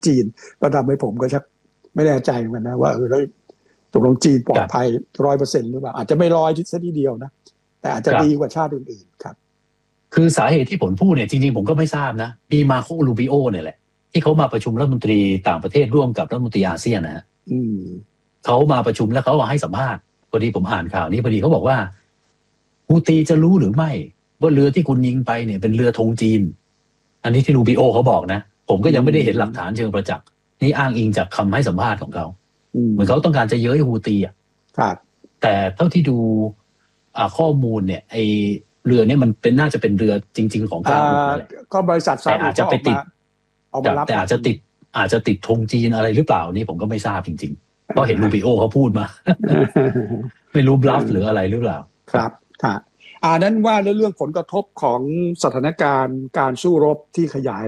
จีนก็ทำให้ผมก็ชักไม่แน่ใจเหมือนกันนะว่าแล้วตกลงจีนปลอดภัย 100% หรือเปล่าอาจจะไม่100%ซะทีเดียวนะแต่อาจจะดีกว่าชาติอื่นๆครับคือสาเหตุที่ผมพูดเนี่ยจริงๆผมก็ไม่ทราบนะมีมาโคลูบิโอเนี่ยแหละที่เขามาประชุมรัฐมนตรีต่างประเทศร่วมกับรัฐมนตรีอาเซียนนะฮะเขามาประชุมแล้วเขาให้สัมภาษณ์พอดีผมอ่านข่าวนี้พอดีเขาบอกว่าฮูตีจะรู้หรือไม่ว่าเรือที่คุณยิงไปเนี่ยเป็นเรือธงจีนอันนี้ที่ลูบิโอเขาบอกนะผมก็ยังไม่ได้เห็นหลักฐานเชิงประจักษ์นี่อ้างอิงจากคำให้สัมภาษณ์ของเขาเหมือนเขาต้องการจะเย้ยฮูตีอ่ะแต่เท่าที่ดูข้อมูลเนี่ยไอเรือเนี่ยมันเป็นน่าจะเป็นเรือจริงๆของกลางก็บริษัทแต่อาจจะไปติดแต่อาจจะติดธงจีนอะไรหรือเปล่านี่ผมก็ไม่ทราบจริงๆเพราะเห็นลูบิโอเขาพูดมา ไม่รู้บลัฟหรืออะไรหรือเปล่าครับนั้นว่าเรื่องผลกระทบของสถานการณ์การสู้รบที่ขยาย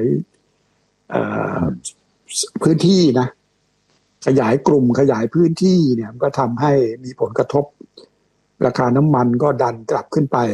พื้นที่นะขยายกลุ่มขยายพื้นที่เนี่ยก็ทำให้มีผลกระทบราคาน้ำมันก็ดันกลับขึ้นไป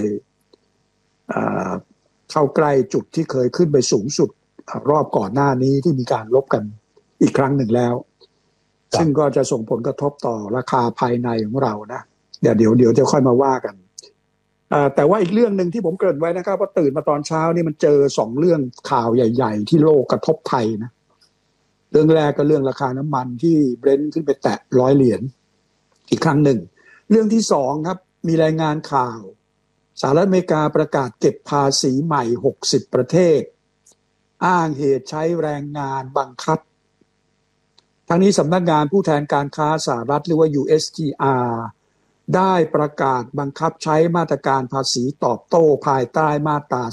เข้าใกล้จุดที่เคยขึ้นไปสูงสุดรอบก่อนหน้านี้ที่มีการรบกันอีกครั้งหนึ่งแล้วซึ่งก็จะส่งผลกระทบต่อราคาภายในของเรานะเดี๋ยวจะค่อยมาว่ากันแต่ว่าอีกเรื่องหนึ่งที่ผมเกริ่นไว้นะครับว่าตื่นมาตอนเช้านี่มันเจอ2เรื่องข่าวใหญ่ๆที่โลกกระทบไทยนะเรื่องแรกก็เรื่องราคาน้ำมันที่เบรนท์ขึ้นไปแตะ$100อีกครั้งหนึ่งเรื่องที่2ครับมีรายงานข่าวสหรัฐอเมริกาประกาศเก็บภาษีใหม่60ประเทศอ้างเหตุใช้แรงงานบังคับทั้งนี้สำนักงานผู้แทนการค้าสหรัฐหรือว่า USTR ได้ประกาศบังคับใช้มาตรการภาษีตอบโต้ภายใต้มาตรา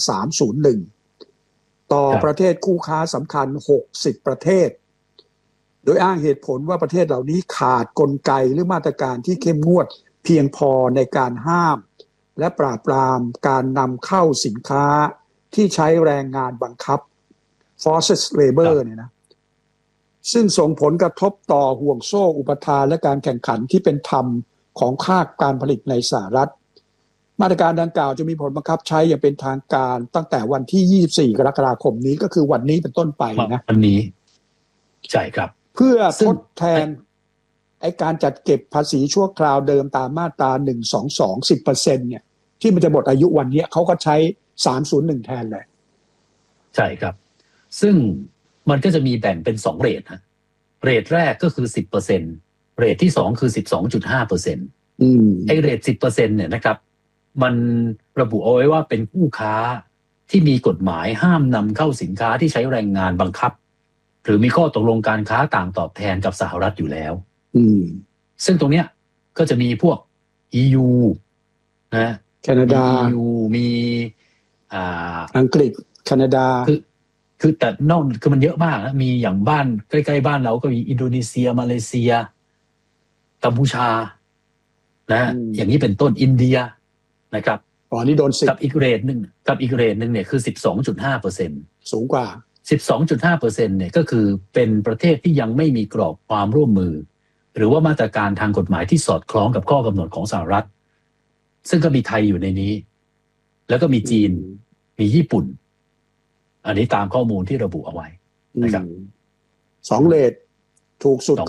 301ต่อประเทศคู่ค้าสำคัญ60ประเทศโดยอ้างเหตุผลว่าประเทศเหล่านี้ขาดกลไกหรือมาตรการที่เข้มงวดเพียงพอในการห้ามและปราบปรามการนำเข้าสินค้าที่ใช้แรงงานบังคับ forced labor เนี่ยนะซึ่งส่งผลกระทบต่อห่วงโซ่อุปทานและการแข่งขันที่เป็นธรรมของภาคการผลิตในสหรัฐมาตรการดังกล่าวจะมีผลบังคับใช้อย่างเป็นทางการตั้งแต่วันที่24กรกฎาคมนี้ก็คือวันนี้เป็นต้นไปนะวันนี้ใช่ครับเพื่อทดแทนไอ้การจัดเก็บภาษีชั่วคราวเดิมตามมาตรา122 10% เนี่ยที่มันจะหมดอายุวันนี้เขาก็ใช้301แทนเลยใช่ครับซึ่งมันก็จะมีแบ่งเป็น2เรทฮะเรทแรกก็คือ 10% เรทที่2คือ 12.5% ไอ้เรท 10% เนี่ยนะครับมันระบุเอาไว้ว่าเป็นผู้ค้าที่มีกฎหมายห้ามนำเข้าสินค้าที่ใช้แรงงานบังคับหรือมีข้อตกลงการค้าต่างตอบแทนกับสหรัฐอยู่แล้วซึ่งตรงเนี้ยก็จะมีพวก EU นะแคนาดา EU มีอังกฤษแคนาดาคือแต่นอกคือมันเยอะมากนะมีอย่างบ้านใกล้ๆบ้านเราก็มีอินโดนีเซียมาเลเซียกัมพูชานะอย่างนี้เป็นต้นอินเดียนะครับนี่โดน10 กับอีกเรทนึงเนี่ยคือ 12.5% สูงกว่า 12.5% เนี่ยก็คือเป็นประเทศที่ยังไม่มีกรอบความร่วมมือหรือว่ามาตรการทางกฎหมายที่สอดคล้องกับข้อกำหนดของสหรัฐซึ่งก็มีไทยอยู่ในนี้แล้วก็มีจีนมีญี่ปุ่นอันนี้ตามข้อมูลที่ระบุเอาไว้นะครับ 2เรทถูกสุดก็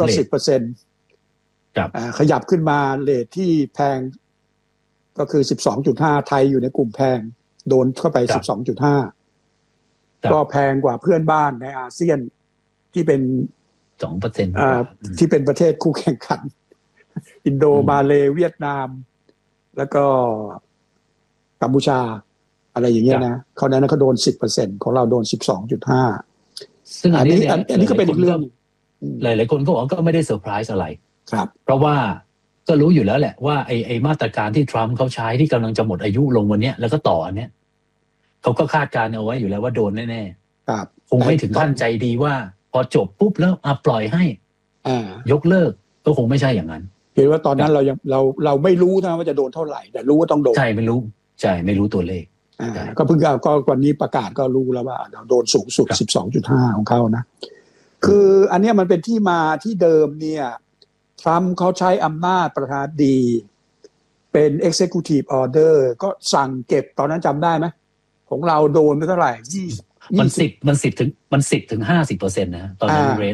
10% ครับขยับขึ้นมาเรทที่แพงก็คือ 12.5 ไทยอยู่ในกลุ่มแพงโดนเข้าไป 12.5 ก็แพงกว่าเพื่อนบ้านในอาเซียนที่เป็น 2% ที่เป็นประเทศคู่แข่งขันอินโดมาเลเวียดนามแล้วก็กัมพูชาอะไรอย่างเงี้ยนะเขานั้นเขาโดน 10% ของเราโดน 12.5 ซึ่งอันนี้ก็เป็นอีกเรื่องหลายๆคนก็บอกก็ไม่ได้เซอร์ไพรส์อะไรครับเพราะว่าก็รู้อยู่แล้วแหละว่าไอ้มาตรการที่ทรัมป์เขาใช้ที่กำลังจะหมดอายุลงวันนี้แล้วก็ต่ออันเนี้ยเขาก็คาดการณ์เอาไว้อยู่แล้วว่าโดนแน่ๆครับคงไม่ถึงขั้นใจดีว่าพอจบปุ๊บแล้วปล่อยให้ยกเลิกก็คงไม่ใช่อย่างนั้นเห็นว่าตอนนั้นเราไม่รู้นะว่าจะโดนเท่าไหร่แต่รู้ว่าต้องโดนใช่ไม่รู้ตัวเลขก็เพิ่งก็วันนี้ประกาศก็รู้แล้วว่าโดนสูงสุด 12.5 ของเขานะคืออันนี้มันเป็นที่มาที่เดิมเนี่ยทรัมป์เขาใช้อำนาจประธานาธิบดีเป็น executive order ก็สั่งเก็บตอนนั้นจำได้ไหมของเราโดนไปเท่าไหร่มัน10ถึง 50% นะตอนนั้นเรท